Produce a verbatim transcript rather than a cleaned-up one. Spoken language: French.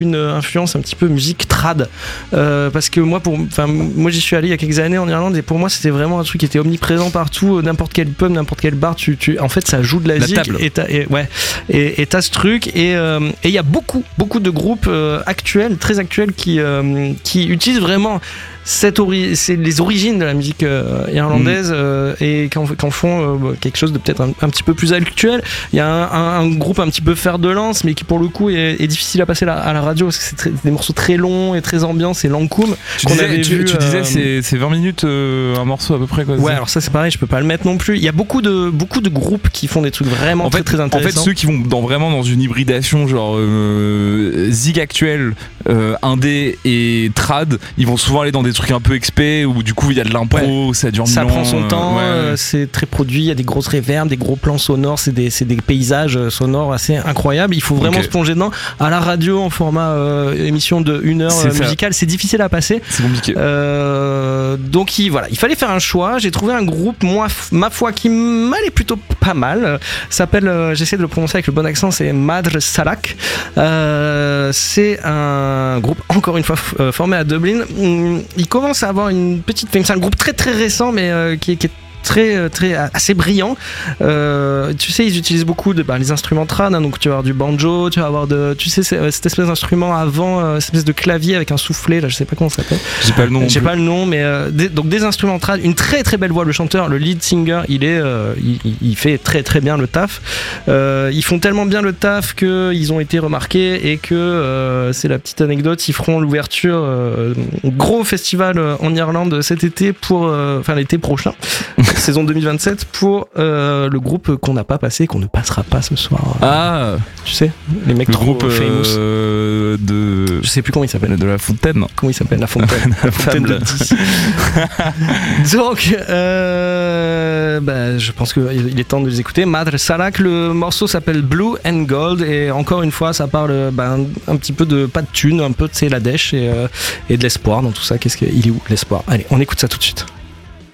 une influence un petit peu musique trad, euh, parce que moi pour enfin moi j'y suis allé il y a quelques années en Irlande et pour moi c'était vraiment un truc qui était omniprésent partout, n'importe quel pub, n'importe quel bar, tu, tu en fait ça joue de la, la zik et t'as et, ouais et, et t'as ce truc et euh, et il y a beaucoup beaucoup de groupes euh, actuels, très actuels qui euh, qui utilisent vraiment cette ori- c'est les origines de la musique euh, irlandaise, mmh. euh, et qu'en, qu'en font euh, quelque chose de peut-être un, un petit peu plus actuel. Il y a un, un, un groupe un petit peu fer de lance mais qui pour le coup est, est difficile à passer la, à la radio parce que c'est très, des morceaux très longs et très ambiants, c'est Lancôme qu'on disais, avait tu, vu, tu disais euh, c'est, c'est vingt minutes euh, un morceau à peu près quoi, ouais alors ça c'est pareil, je peux pas le mettre non plus. Il y a beaucoup de, beaucoup de groupes qui font des trucs vraiment en très fait, très intéressants. En fait ceux qui vont dans, vraiment dans une hybridation genre euh, zig actuel, euh, indé et trad, ils vont souvent aller dans des trucs un peu expé où du coup il y a de l'impro, ouais. ça dure ça mille prend ans, son euh, temps, ouais. euh, c'est très produit, il y a des grosses réverbes, des gros plans sonores, c'est des, c'est des paysages sonores assez incroyables, il faut vraiment okay. se plonger dedans. À la radio en format euh, émission de une heure euh, musicale, c'est difficile à passer, c'est compliqué, euh, donc il, voilà, il fallait faire un choix. J'ai trouvé un groupe, moi, ma foi, qui m'allait plutôt pas mal, s'appelle, euh, j'essaie de le prononcer avec le bon accent, c'est Madre Salak, euh, c'est un groupe encore une fois f- euh, formé à Dublin. Il commence à avoir une une petite, c'est un groupe très très récent mais euh, qui, est, qui est très très assez brillant. Euh, tu sais, ils utilisent beaucoup de bah, les instruments trad, hein, donc tu vas avoir du banjo, tu vas avoir de, tu sais, cette espèce d'instrument avant, euh, cette espèce de clavier avec un soufflet, là, je sais pas comment ça s'appelle. J'ai pas le nom. J'ai plus. pas le nom, mais euh, des, donc des instruments trad, une très très belle voix. Le chanteur, le lead singer, il est, euh, il, il fait très très bien le taf. Euh, ils font tellement bien le taf que ils ont été remarqués et que euh, c'est la petite anecdote. Ils feront l'ouverture euh, gros festival en Irlande cet été pour, enfin euh, l'été prochain. Saison deux mille vingt-sept pour euh, le groupe qu'on n'a pas passé, qu'on ne passera pas ce soir. Ah, tu sais, les mecs le trop groupe famous. Euh, de. Je sais plus comment il s'appelle. De la Fontaine. Comment il s'appelle, la Fontaine. La Fontaine de dix. Donc, euh, bah, je pense qu'il est temps de les écouter. Madre Salak, le morceau s'appelle Blue and Gold et encore une fois, ça parle bah, un, un petit peu de pas de thunes, un peu de la dèche et, euh, et de l'espoir dans tout ça. Qu'est-ce qu'il est où l'espoir? Allez, on écoute ça tout de suite.